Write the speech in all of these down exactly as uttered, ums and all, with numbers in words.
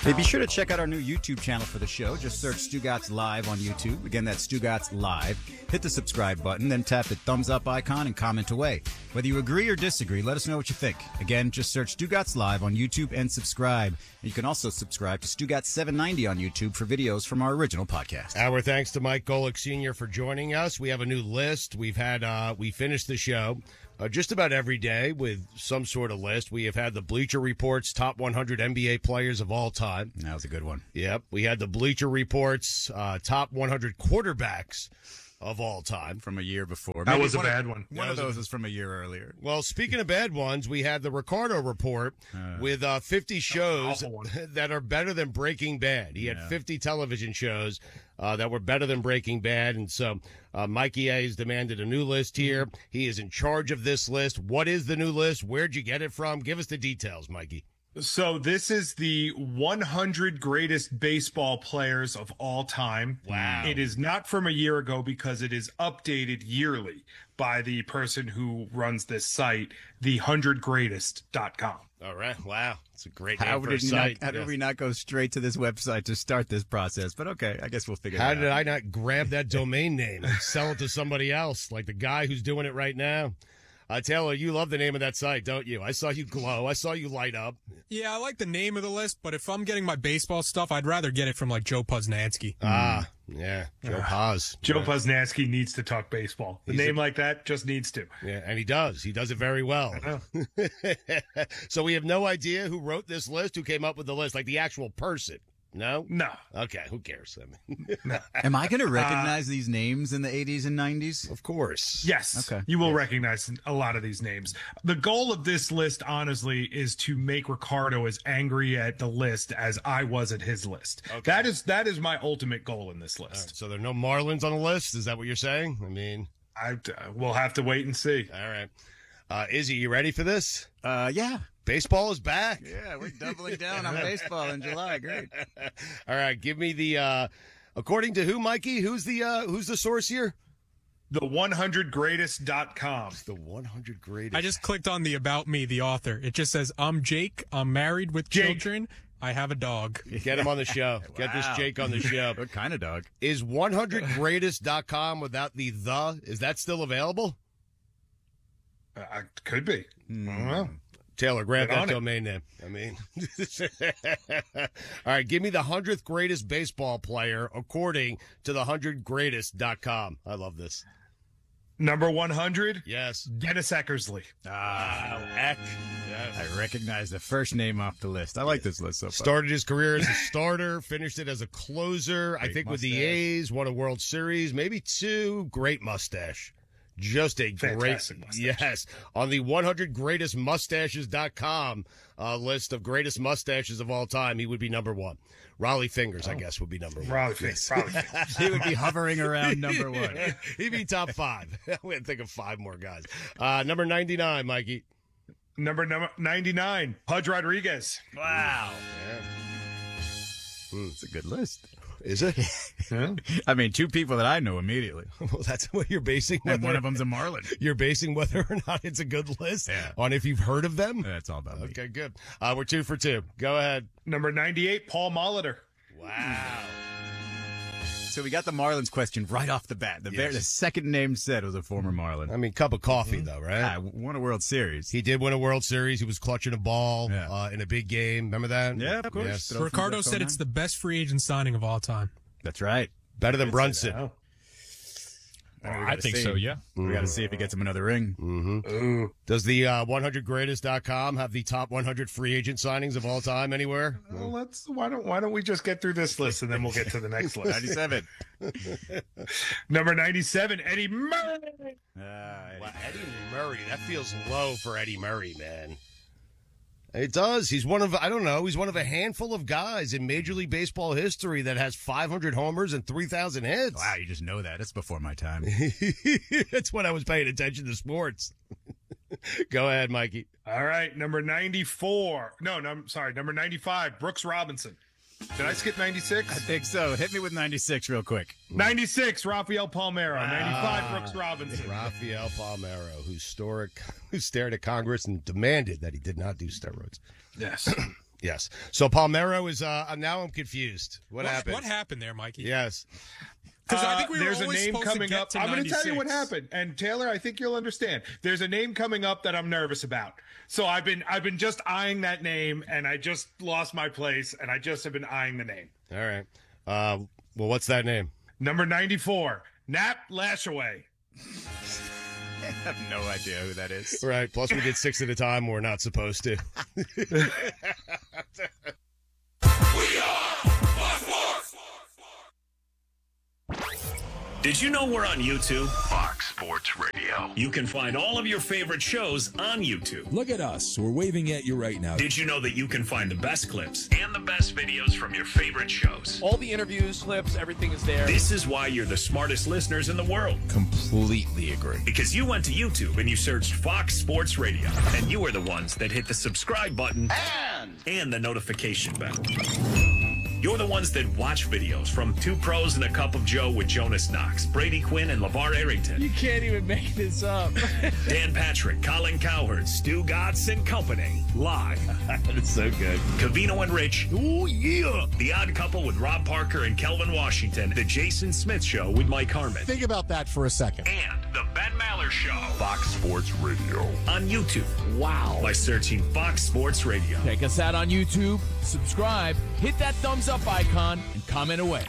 Hey, be sure to check out our new YouTube channel for the show. Just search Stugatz Live on YouTube. Again, that's Stugatz Live. Hit the subscribe button, then tap the thumbs up icon and comment away. Whether you agree or disagree, let us know what you think. Again, just search Stugatz Live on YouTube and subscribe. And you can also subscribe to Stugatz seven ninety on YouTube for videos from our original podcast. Our thanks to Mike Golick Senior for joining us. We have a new list. We've had, uh, we finished the show uh, just about every day with some sort of list. We have had the Bleacher Report's top one hundred N B A players of all time. That was a good one. Yep. We had the Bleacher Report's uh, top one hundred quarterbacks of all time. From a year before. That Maybe was a one bad of, one. One of those is from a year earlier. Well, speaking of bad ones, we had the Ricardo Report Uh, with uh, fifty shows awful one. that are better than Breaking Bad. He had Yeah. fifty television shows uh, that were better than Breaking Bad. And so uh, Mikey A has demanded a new list here. He is in charge of this list. What is the new list? Where'd you get it from? Give us the details, Mikey. So this is the one hundred greatest baseball players of all time. Wow. It is not from a year ago because it is updated yearly by the person who runs this site, the one hundred greatest dot com. All right. Wow. It's a great How, name for a did, we not, site. how did Yes. we not go straight to this website to start this process? But okay, I guess we'll figure How it did out. I not grab that domain name and sell it to somebody else, like the guy who's doing it right now? Uh, Taylor, you love the name of that site, don't you? I saw you glow. I saw you light up. Yeah, I like the name of the list, but if I'm getting my baseball stuff, I'd rather get it from like Joe Poznansky. Ah, yeah, Joe Paz. Joe yeah. Poznansky needs to talk baseball. A He's name a- like that just needs to. Yeah, and he does. He does it very well. So we have no idea who wrote this list, who came up with the list, like the actual person. No? No. Okay, who cares? I mean, Am I going to recognize these names in the eighties and nineties? of course. Yes. Okay. You will recognize a lot of these names. The goal of this list, honestly, is to make Ricardo as angry at the list as I was at his list. Okay. That is that is my ultimate goal in this All right, list. so there are no Marlins on the list? Is that what you're saying? I mean, I uh, we'll have to wait and see. all right. Uh, Izzy, you ready for this? Uh, yeah. Baseball is back. Yeah, we're doubling down on baseball in July. Great. All right, give me the uh according to who, Mikey? Who's the uh who's the source here? The one hundred greatest dot com. The one hundred greatest. I just clicked on the About Me, the author. It just says, I'm Jake. I'm married with Jake. children. I have a dog. Get him on the show. Get this Wow. Jake on the show. What kind of dog? Is one hundred greatest dot com without the the? Is that still available? Uh, could be. I don't know. Taylor, grab Get that on it. domain name. I mean, all right, give me the hundredth greatest baseball player according to the one hundred greatest dot com. I love this. Number one hundred, Yes. Dennis Eckersley. Ah, Eck. Yes. I recognize the first name off the list. I like this list so far. Started his career as a starter, finished it as a closer. I Great think with the mustache. A's, won a World Series, maybe two. Great mustache. Just a Fantastic great, mustache. yes. On the one hundred greatest mustaches dot com uh, list of greatest mustaches of all time, he would be number one. Raleigh Fingers, I guess, would be number one. Raleigh Fingers. Raleigh Fingers. He would be hovering around number one. He'd be top five. We had to think of five more guys. Uh, number ninety-nine, Mikey. Number number ninety-nine, Pudge Rodriguez. Wow. Yeah. It's a good list. Is it? I mean, two people that I know immediately. Well, that's what you're basing. And Whether, one of them's a Marlin. You're basing whether or not it's a good list Yeah. on if you've heard of them. That's all about me. Okay, good. Uh, we're two for two. Go ahead. Number ninety-eight, Paul Molitor. Wow. So we got the Marlins question right off the bat. The, very, Yes. the second name said was a former Marlin. I mean, cup of coffee, though, right? Ah, won a World Series. He did win a World Series. He was clutching a ball Yeah. uh, in a big game. Remember that? Yeah, of course. Yes. Throw from Ricardo the said it's the best free agent signing of all time. That's right. Better than Brunson. Oh. I think so, yeah. We got to see if he gets him another ring. Mm-hmm. Does the uh, one hundred greatest dot com have the top one hundred free agent signings of all time anywhere? Well, let's why don't why don't we just get through this list and then we'll get to the next list. ninety-seven. Number ninety-seven, Eddie Murray. Ah, Wow, Eddie Murray. That feels low for Eddie Murray, man. It does. He's one of, I don't know, he's one of a handful of guys in Major League Baseball history that has five hundred homers and three thousand hits. wow, you just know that. That's before my time. That's when I was paying attention to sports. Go ahead, Mikey. All right, number ninety-four. No, no, I'm sorry, number ninety-five, Brooks Robinson. Did I skip I ninety-six? think so. Hit me with ninety-six real quick. ninety-six, Rafael Palmeiro. ninety-five, Brooks Robinson. Rafael Palmeiro, who, historic, who stared at Congress and demanded that he did not do steroids. Yes. Yes. So Palmero is, uh, now I'm confused. What, what happened? What happened there, Mikey? Yes. Because Uh, I think we were there's a always name supposed coming to get up. to I'm going to tell you what ninety-six. happened, and Taylor, I think you'll understand. There's a name coming up that I'm nervous about. So I've been I've been just eyeing that name, and I just lost my place, and I just have been eyeing the name. All right. Uh, well, what's that name? Number ninety-four, Nap Lashaway. I have no idea who that is. Right. Plus, we did six at a time. We're not supposed to. We are Fox Sports. Did you know we're on YouTube? Fox Sports Radio. You can find all of your favorite shows on YouTube. Look at us. We're waving at you right now. Did you know that you can find the best clips and the best videos from your favorite shows? All the interviews, clips, everything is there. This is why you're the smartest listeners in the world. Completely agree. Because you went to YouTube and you searched Fox Sports Radio. And you are the ones that hit the subscribe button and, and the notification bell. You're the ones that watch videos from Two Pros and a Cup of Joe with Jonas Knox, Brady Quinn, and LeVar Arrington. You can't even make this up. Dan Patrick, Colin Cowherd, Stu Gatz and Company. Live. That's so good. Cavino and Rich. Ooh, yeah. The Odd Couple with Rob Parker and Kelvin Washington. The Jason Smith Show with Mike Harmon. Think about that for a second. And the Ben Maller Show. Fox Sports Radio. On YouTube. Wow. By searching Fox Sports Radio. Check us out on YouTube, subscribe, hit that thumbs up icon, and comment away.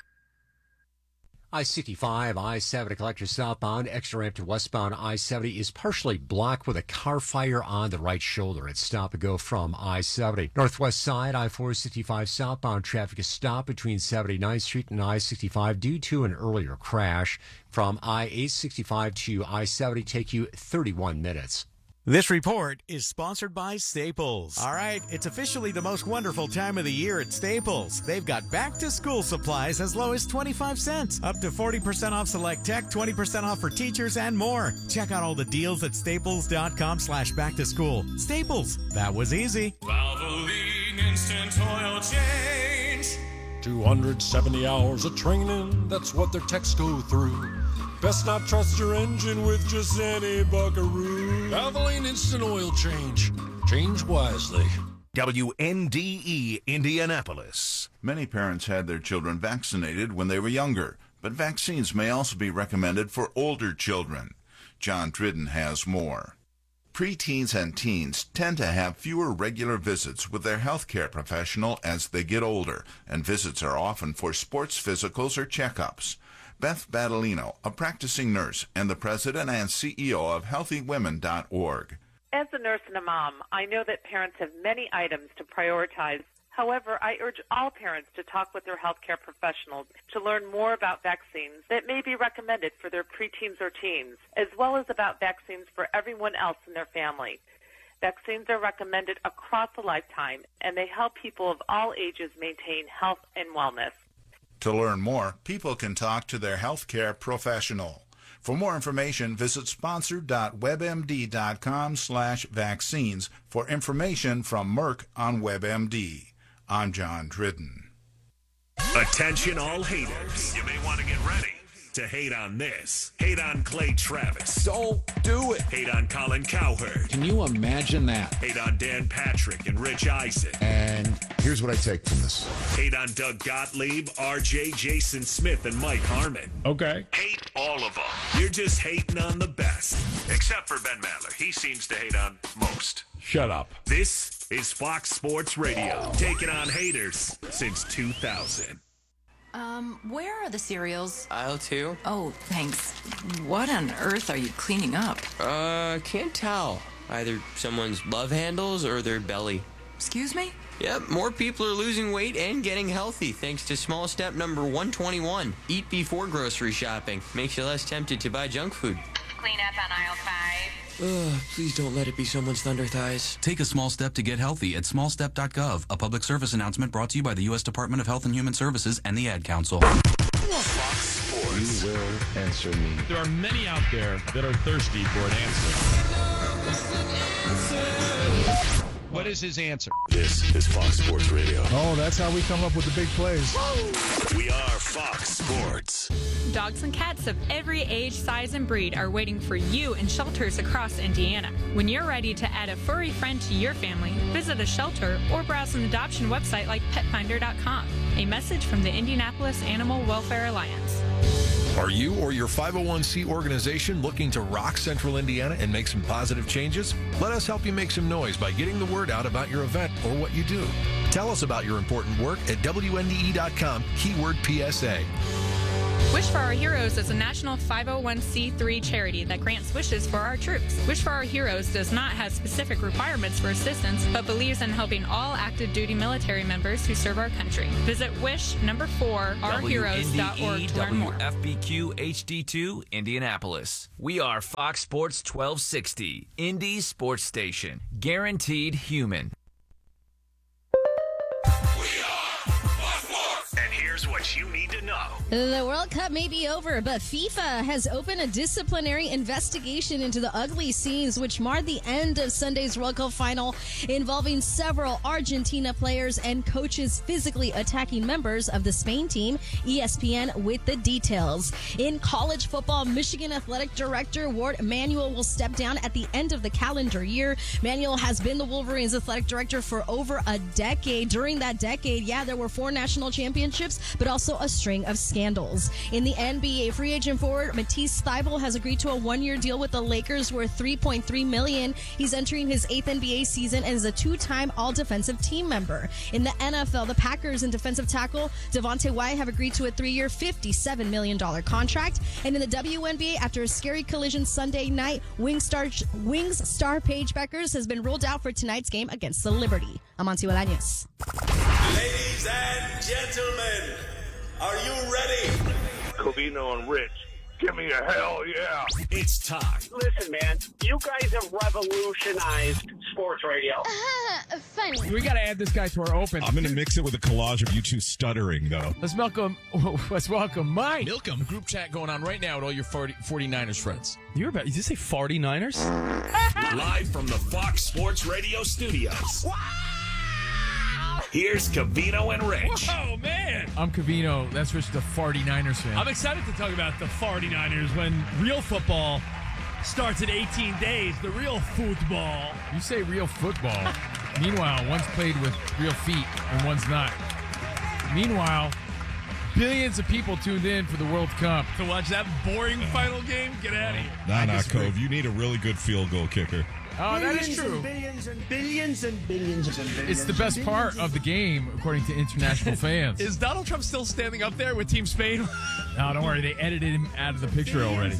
I sixty-five, I seventy collector southbound, extra ramp to westbound I seventy is partially blocked with a car fire on the right shoulder. It's stop and go from I seventy. Northwest side, I four sixty-five southbound traffic is stopped between seventy-ninth Street and I sixty-five due to an earlier crash. From I eight sixty-five to I seventy take you thirty-one minutes. This report is sponsored by Staples. All right, it's officially the most wonderful time of the year at Staples. They've got back-to-school supplies as low as twenty-five cents, up to forty percent off select tech, twenty percent off for teachers, and more. Check out all the deals at staples.com slash back-to-school. Staples, that was easy. Valvoline Instant Oil Change. two hundred seventy hours of training, that's what their techs go through. Best not trust your engine with just any buckaroo. Valvoline Instant Oil Change. Change wisely. W N D E Indianapolis. Many parents had their children vaccinated when they were younger, but vaccines may also be recommended for older children. John Dridden has more. Preteens and teens tend to have fewer regular visits with their healthcare professional as they get older, and visits are often for sports physicals or checkups. Beth Badalino, a practicing nurse and the president and C E O of healthy women dot org. As a nurse and a mom, I know that parents have many items to prioritize. However, I urge all parents to talk with their healthcare professionals to learn more about vaccines that may be recommended for their preteens or teens, as well as about vaccines for everyone else in their family. Vaccines are recommended across a lifetime, and they help people of all ages maintain health and wellness. To learn more, people can talk to their healthcare professional. For more information, visit sponsor.webmd.com slash vaccines for information from Merck on WebMD. I'm John Dridden. Attention all haters. You may want to get ready to hate on this. Hate on Clay Travis. Don't do it. Hate on Colin Cowherd. Can you imagine that? Hate on Dan Patrick and Rich Eisen. And here's what I take from this. Hate on Doug Gottlieb, R J, Jason Smith, and Mike Harmon. Okay. Hate all of them. You're just hating on the best. Except for Ben Maller. He seems to hate on most. Shut up. This is Fox Sports Radio, taking on haters since two thousand. Um, where are the cereals? Aisle two. Oh, thanks. What on earth are you cleaning up? Uh, can't tell. Either someone's love handles or their belly. Excuse me? Yep, more people are losing weight and getting healthy thanks to small step number one twenty-one. Eat before grocery shopping. Makes you less tempted to buy junk food. Clean up on aisle five. Ugh, please don't let it be someone's thunder thighs. Take a small step to get healthy at small step dot gov, a public service announcement brought to you by the U S Department of Health and Human Services and the Ad Council. Fox Sports. You will answer me. There are many out there that are thirsty for an answer. What is his answer? This is Fox Sports Radio. Oh, that's how we come up with the big plays. We are Fox Sports. dogs and cats of every age, size, and breed are waiting for you in shelters across Indiana. When you're ready to add a furry friend to your family, visit a shelter or browse an adoption website like pet finder dot com. A message from the Indianapolis Animal Welfare Alliance. Are you or your five oh one c organization looking to rock Central Indiana and make some positive changes? Let us help you make some noise by getting the word out about your event or what you do. Tell us about your important work at W N D E dot com, keyword P S A. Wish for Our Heroes is a national five oh one c three charity that grants wishes for our troops. Wish for Our Heroes does not have specific requirements for assistance, but believes in helping all active duty military members who serve our country. Visit wish number four our heroes dot org to learn more. W F B Q H D two, Indianapolis. We are Fox Sports twelve sixty, Indy Sports Station. Guaranteed human. And here's what you need to know. The World Cup may be over, but FIFA has opened a disciplinary investigation into the ugly scenes which marred the end of Sunday's World Cup final, involving several Argentina players and coaches physically attacking members of the Spain team. E S P N with the details. In college football, Michigan Athletic Director Ward Manuel will step down at the end of the calendar year. Manuel has been the Wolverines athletic director for over a decade. During that decade, yeah, there were four national championships, but also a string of scandals. In the N B A, free agent forward Matisse Thybulle has agreed to a one-year deal with the Lakers worth three point three million dollars. He's entering his eighth N B A season and is a two-time all-defensive team member. In the N F L, the Packers and defensive tackle Devontae Wyatt have agreed to a three-year, fifty-seven million dollars contract. And in the W N B A, after a scary collision Sunday night, Wings star, Wings star Paige Beckers has been ruled out for tonight's game against the Liberty. Amancio Bolaños. Ladies and gentlemen, are you ready? Covino and Rich, give me a hell yeah. It's time. Listen, man, you guys have revolutionized sports radio. Uh, funny. We got to add this guy to our open. I'm going to mix it with a collage of you two stuttering, though. Let's welcome, let's welcome Mike. Milcom. Group chat going on right now with all your forty-niners friends. You're about, did you say forty-niners? Live from the Fox Sports Radio studios. Wow. Here's Covino and Rich. Oh, man. I'm Covino. That's Rich, the forty-niners fan. I'm excited to talk about the forty-niners when real football starts in eighteen days. The real football. You say real football. Meanwhile, one's played with real feet and one's not. Meanwhile, billions of people tuned in for the World Cup. To watch that boring final game? Get out of here. Nah, nah, Cove. You need a really good field goal kicker. Oh, that is true. And billions and billions and billions and billions. It's the best part of the game, according to international fans. Is Donald Trump still standing up there with Team Spain? No, don't worry. They edited him out of the picture already.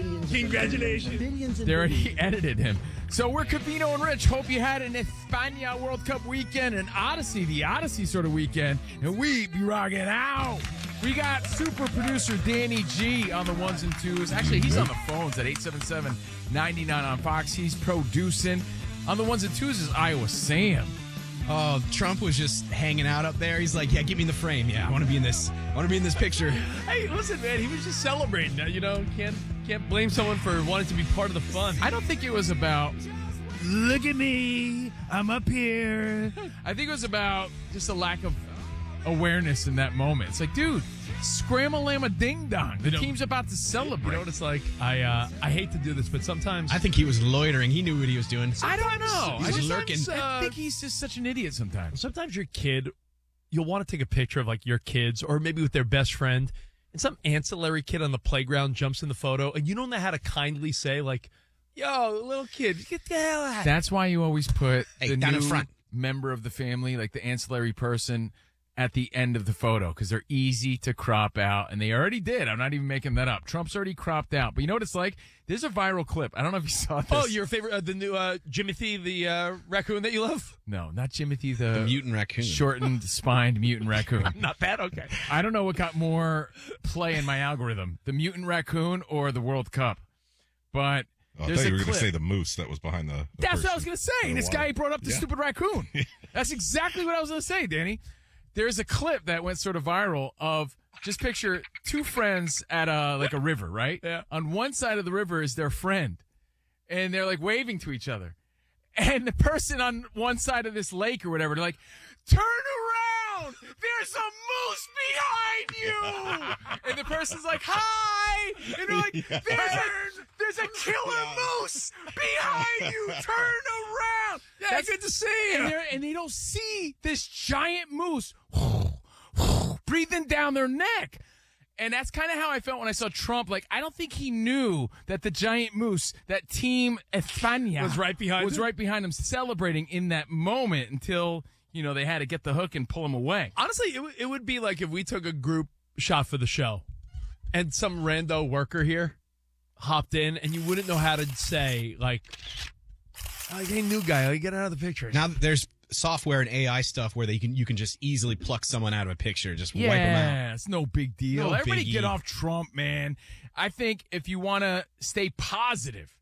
Congratulations. They already edited him. So we're Covino and Rich. Hope you had an España World Cup weekend, an Odyssey, the Odyssey sort of weekend, and we be rocking out. We got super producer Danny G on the ones and twos. Actually, he's on the phones at eight seven seven, nine nine on Fox. He's producing. On the ones and twos is Iowa Sam. Oh, Trump was just hanging out up there. He's like, yeah, get me in the frame. Yeah, I want to be in this. I want to be in this picture. Hey, listen, man, he was just celebrating. You know, can't can't blame someone for wanting to be part of the fun. I don't think it was about, look at me, I'm up here. I think it was about just a lack of awareness in that moment. It's like, dude, scram-a-lam-a ding-dong. The You know, team's about to celebrate. You know what it's like? I uh, I hate to do this, but sometimes I think he was loitering. He knew what he was doing. I don't know. He's I just lurking. I Uh, think he's just such an idiot sometimes. Sometimes your kid, you'll want to take a picture of like your kids or maybe with their best friend, and some ancillary kid on the playground jumps in the photo, and you don't know how to kindly say like, "Yo, little kid, get the hell out." That's why you always put Hey, the down new in front. member of the family, like the ancillary person, at the end of the photo because they're easy to crop out, and they already did. I'm not even making that up. Trump's already cropped out. But you know what it's like? There's a viral clip. I don't know if you saw this. Oh, your favorite, uh, the new uh, Jimothy, the uh, raccoon that you love? No, not Jimothy, the, The mutant raccoon. shortened, spined mutant raccoon. Not that? Okay. I don't know what got more play in my algorithm, the mutant raccoon or the World Cup. But Oh, I there's thought a you were going clip. to say the moose that was behind the. the That's what I person was going to say. in And the this water. guy brought up the Yeah. stupid raccoon. That's exactly what I was going to say, Danny. There's a clip that went sort of viral of just picture two friends at a like a river, right? Yeah. On one side of the river is their friend, and they're like waving to each other. And the person on one side of this lake or whatever, they're like, "Turn down! There's a moose behind you! And the person's like, hi! And they're like, there's a, there's a killer moose behind you! Turn around! Yeah, That's good to see you. And, they're- and they don't see this giant moose breathing down their neck. And that's kind of how I felt when I saw Trump. Like, I don't think he knew that the giant moose, that Team España, Was right behind was him? right behind him, celebrating in that moment until, you know, they had to get the hook and pull him away. Honestly, it, w- it would be like if we took a group shot for the show and some rando worker here hopped in and you wouldn't know how to say, like, like, hey, new guy, like, get out of the picture. Now there's software and A I stuff where they can you can just easily pluck someone out of a picture, just Yeah, wipe them out. it's no big deal. No Everybody biggie. get off Trump, man. I think if you want to stay positive,